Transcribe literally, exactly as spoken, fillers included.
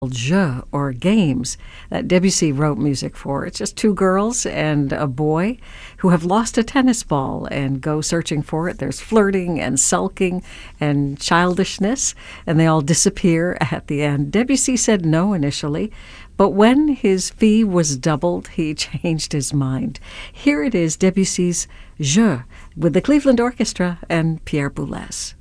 Jeux, or games, that Debussy wrote music for. It's just two girls and a boy who have lost a tennis ball and go searching for it. There's flirting and sulking and childishness, and they all disappear at the end. Debussy said no initially, but when his fee was doubled, he changed his mind. Here it is, Debussy's Jeux, with the Cleveland Orchestra and Pierre Boulez.